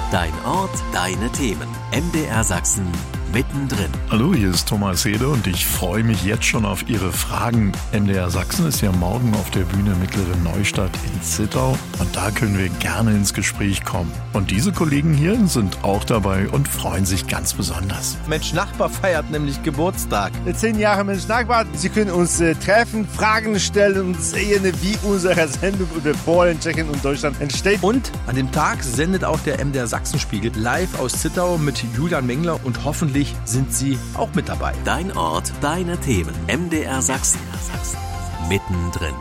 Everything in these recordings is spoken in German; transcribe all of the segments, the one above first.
Dein Ort, deine Themen. MDR Sachsen mittendrin. Hallo, hier ist Thomas Hede und ich freue mich jetzt schon auf Ihre Fragen. MDR Sachsen ist ja morgen auf der Bühne Mittlere Neustadt in Zittau und da können wir gerne ins Gespräch kommen. Und diese Kollegen hier sind auch dabei und freuen sich ganz besonders. Mensch Nachbar feiert nämlich Geburtstag. 10 Jahre Mensch Nachbar. Sie können uns treffen, Fragen stellen und sehen, wie unsere Sendung über Polen, Tschechien und Deutschland entsteht. Und an dem Tag sendet auch der MDR Sachsenspiegel live aus Zittau mit Julian Mengler und hoffentlich sind Sie auch mit dabei. Dein Ort, deine Themen. MDR Sachsen. Mittendrin.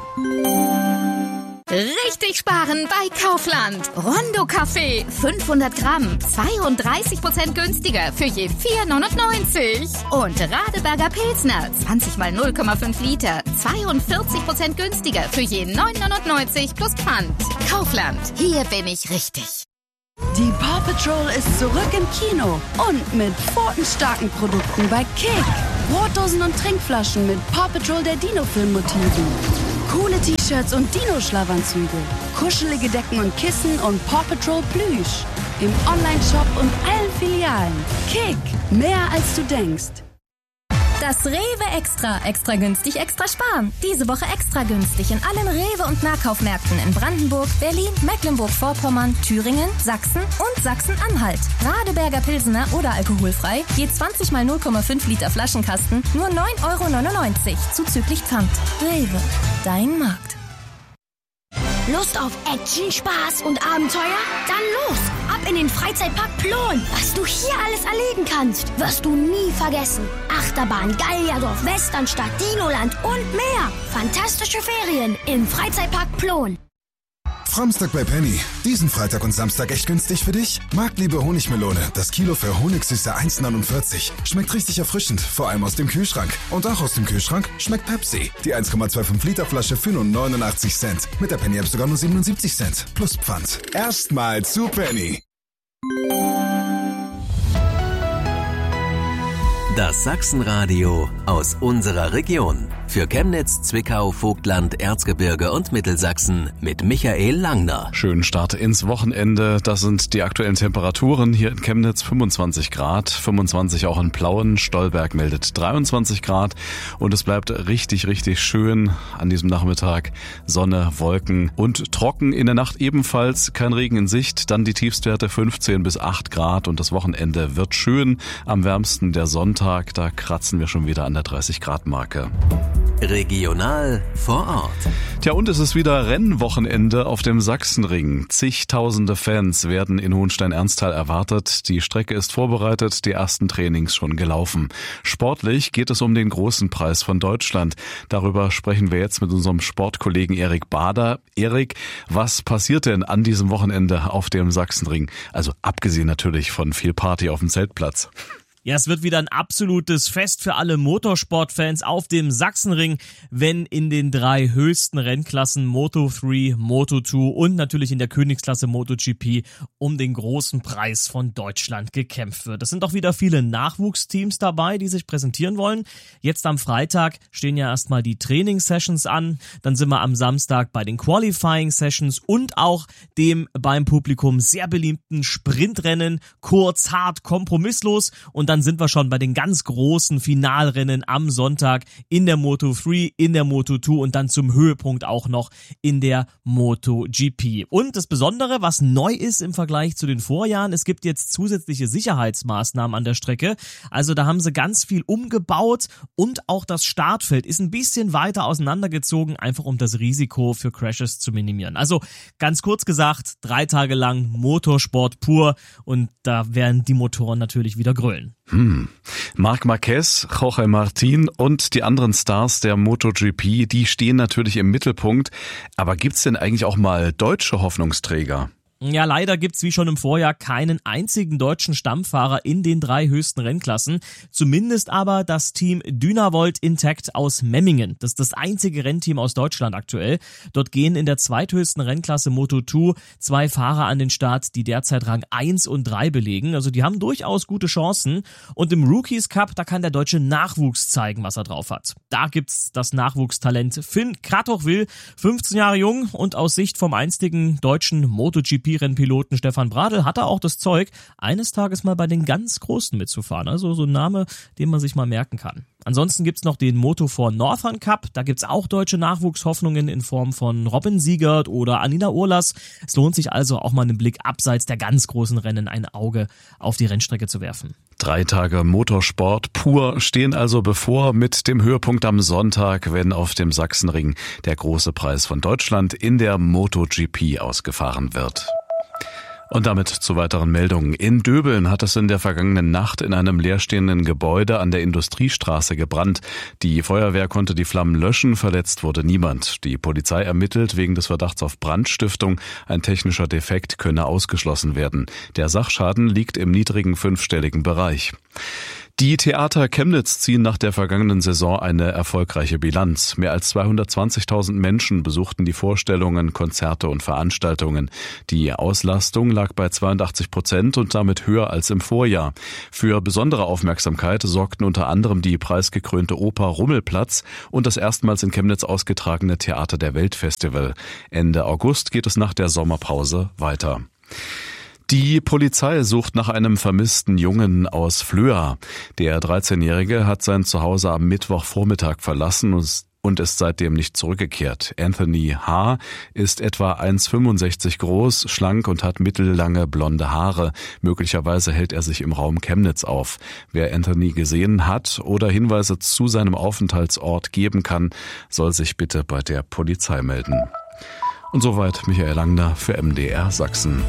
Richtig sparen bei Kaufland. Rondo Kaffee 500 Gramm, 32% günstiger für je 4,99. Und Radeberger Pilsner 20 mal 0,5 Liter, 42% günstiger für je 9,99 plus Pfand. Kaufland, hier bin ich richtig. Die Paw Patrol ist zurück im Kino und mit pfotenstarken Produkten bei Kick. Brotdosen und Trinkflaschen mit Paw Patrol der Dino-Film-Motiven. Coole T-Shirts und Dino-Schlafanzüge. Kuschelige Decken und Kissen und Paw Patrol Plüsch. Im Online-Shop und allen Filialen. Kick, mehr als du denkst. Das Rewe Extra. Extra günstig, extra sparen. Diese Woche extra günstig in allen Rewe- und Nahkaufmärkten in Brandenburg, Berlin, Mecklenburg-Vorpommern, Thüringen, Sachsen und Sachsen-Anhalt. Radeberger Pilsener oder alkoholfrei, je 20 mal 0,5 Liter Flaschenkasten, nur 9,99 € zuzüglich Pfand. Rewe, dein Markt. Lust auf Action, Spaß und Abenteuer? Dann los! Ab in den Freizeitpark Plon! Was du hier alles erleben kannst, wirst du nie vergessen. Achterbahn, Gallierdorf, Westernstadt, Dinoland und mehr. Fantastische Ferien im Freizeitpark Plon. Framstag bei Penny. Diesen Freitag und Samstag echt günstig für dich? Marktliebe Honigmelone. Das Kilo für Honigsüße 1,49. Schmeckt richtig erfrischend, vor allem aus dem Kühlschrank. Und auch aus dem Kühlschrank schmeckt Pepsi. Die 1,25 Liter Flasche für nur 89 Cent. Mit der Penny App sogar nur 77 Cent. Plus Pfand. Erstmal zu Penny. Das Sachsenradio aus unserer Region. Für Chemnitz, Zwickau, Vogtland, Erzgebirge und Mittelsachsen mit Michael Langner. Schönen Start ins Wochenende. Das sind die aktuellen Temperaturen. Hier in Chemnitz 25 Grad, 25 auch in Plauen. Stolberg meldet 23 Grad. Und es bleibt richtig, richtig schön an diesem Nachmittag. Sonne, Wolken und trocken. In der Nacht ebenfalls kein Regen in Sicht. Dann die Tiefstwerte 15 bis 8 Grad. Und das Wochenende wird schön. Am wärmsten der Sonntag. Da kratzen wir schon wieder an der 30 Grad Marke. Regional vor Ort. Tja, und es ist wieder Rennwochenende auf dem Sachsenring. Zigtausende Fans werden in Hohenstein-Ernsthal erwartet. Die Strecke ist vorbereitet, die ersten Trainings schon gelaufen. Sportlich geht es um den großen Preis von Deutschland. Darüber sprechen wir jetzt mit unserem Sportkollegen Erik Bader. Erik, was passiert denn an diesem Wochenende auf dem Sachsenring? Also abgesehen natürlich von viel Party auf dem Zeltplatz. Ja, es wird wieder ein absolutes Fest für alle Motorsportfans auf dem Sachsenring, wenn in den 3 höchsten Rennklassen Moto3, Moto2 und natürlich in der Königsklasse MotoGP um den großen Preis von Deutschland gekämpft wird. Es sind auch wieder viele Nachwuchsteams dabei, die sich präsentieren wollen. Jetzt am Freitag stehen ja erstmal die Training-Sessions an, dann sind wir am Samstag bei den Qualifying-Sessions und auch dem beim Publikum sehr beliebten Sprintrennen, kurz, hart, kompromisslos, und dann sind wir schon bei den ganz großen Finalrennen am Sonntag in der Moto3, in der Moto2 und dann zum Höhepunkt auch noch in der MotoGP. Und das Besondere, was neu ist im Vergleich zu den Vorjahren, es gibt jetzt zusätzliche Sicherheitsmaßnahmen an der Strecke. Also da haben sie ganz viel umgebaut und auch das Startfeld ist ein bisschen weiter auseinandergezogen, einfach um das Risiko für Crashes zu minimieren. Also ganz kurz gesagt, 3 Tage lang Motorsport pur und da werden die Motoren natürlich wieder grölen. Marc Marquez, Jorge Martin und die anderen Stars der MotoGP, die stehen natürlich im Mittelpunkt. Aber gibt's denn eigentlich auch mal deutsche Hoffnungsträger? Ja, leider gibt's wie schon im Vorjahr keinen einzigen deutschen Stammfahrer in den 3 höchsten Rennklassen. Zumindest aber das Team Dynavolt Intact aus Memmingen. Das ist das einzige Rennteam aus Deutschland aktuell. Dort gehen in der zweithöchsten Rennklasse Moto2 2 Fahrer an den Start, die derzeit Rang 1 und 3 belegen. Also die haben durchaus gute Chancen. Und im Rookies Cup, da kann der deutsche Nachwuchs zeigen, was er drauf hat. Da gibt's das Nachwuchstalent Finn Kratochwil, 15 Jahre jung und aus Sicht vom einstigen deutschen MotoGP MotoGP-Rennpiloten Stefan Bradl hatte auch das Zeug, eines Tages mal bei den ganz Großen mitzufahren. Also so ein Name, den man sich mal merken kann. Ansonsten gibt's noch den Moto4 Northern Cup. Da gibt's auch deutsche Nachwuchshoffnungen in Form von Robin Siegert oder Anina Urlas. Es lohnt sich also auch mal einen Blick abseits der ganz großen Rennen ein Auge auf die Rennstrecke zu werfen. 3 Tage Motorsport pur stehen also bevor, mit dem Höhepunkt am Sonntag, wenn auf dem Sachsenring der große Preis von Deutschland in der MotoGP ausgefahren wird. Und damit zu weiteren Meldungen. In Döbeln hat es in der vergangenen Nacht in einem leerstehenden Gebäude an der Industriestraße gebrannt. Die Feuerwehr konnte die Flammen löschen, verletzt wurde niemand. Die Polizei ermittelt wegen des Verdachts auf Brandstiftung. Ein technischer Defekt könne ausgeschlossen werden. Der Sachschaden liegt im niedrigen 5-stelligen Bereich. Die Theater Chemnitz ziehen nach der vergangenen Saison eine erfolgreiche Bilanz. Mehr als 220.000 Menschen besuchten die Vorstellungen, Konzerte und Veranstaltungen. Die Auslastung lag bei 82% und damit höher als im Vorjahr. Für besondere Aufmerksamkeit sorgten unter anderem die preisgekrönte Oper Rummelplatz und das erstmals in Chemnitz ausgetragene Theater der Weltfestival. Ende August geht es nach der Sommerpause weiter. Die Polizei sucht nach einem vermissten Jungen aus Flöa. Der 13-Jährige hat sein Zuhause am Mittwochvormittag verlassen und ist seitdem nicht zurückgekehrt. Anthony H. ist etwa 1,65 groß, schlank und hat mittellange blonde Haare. Möglicherweise hält er sich im Raum Chemnitz auf. Wer Anthony gesehen hat oder Hinweise zu seinem Aufenthaltsort geben kann, soll sich bitte bei der Polizei melden. Und soweit Michael Langner für MDR Sachsen.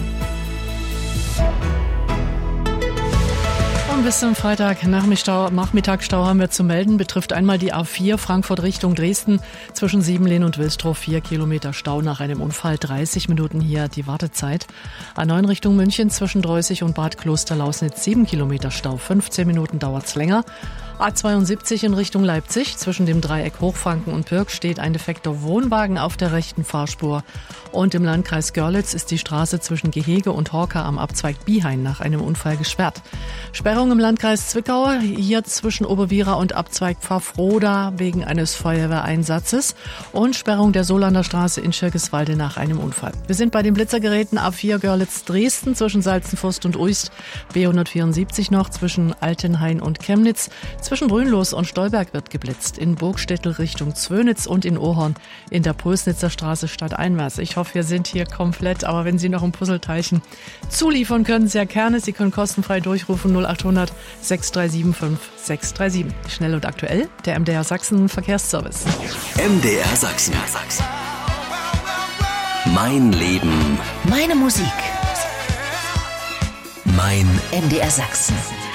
Bis zum Freitagnachmittagsstau haben wir zu melden. Betrifft einmal die A4 Frankfurt Richtung Dresden zwischen Siebenlehn und Wilstrow. 4 Kilometer Stau nach einem Unfall. 30 Minuten hier die Wartezeit. A9 Richtung München zwischen Dreußig und Bad Klosterlausnitz. 7 Kilometer Stau. 15 Minuten dauert's länger. A72 in Richtung Leipzig. Zwischen dem Dreieck Hochfranken und Pirk steht ein defekter Wohnwagen auf der rechten Fahrspur. Und im Landkreis Görlitz ist die Straße zwischen Gehege und Horka am Abzweig Biehain nach einem Unfall gesperrt. Sperrung im Landkreis Zwickau, hier zwischen Oberwiera und Abzweig Pfaffroda wegen eines Feuerwehreinsatzes. Und Sperrung der Solander Straße in Schirkeswalde nach einem Unfall. Wir sind bei den Blitzergeräten A4 Görlitz-Dresden zwischen Salzenfurst und Uist. B174 noch zwischen Altenhain und Chemnitz. Zwischen Brünnlos und Stolberg wird geblitzt. In Burgstettel Richtung Zwönitz und in Ohorn in der Pulsnitzer Straße stadteinwärts. Ich hoffe, wir sind hier komplett, aber wenn Sie noch ein Puzzleteilchen zuliefern können, sehr gerne. Sie können kostenfrei durchrufen 0800 637 5637. Schnell und aktuell, der MDR Sachsen Verkehrsservice. MDR Sachsen. Mein Leben. Meine Musik. Mein MDR Sachsen.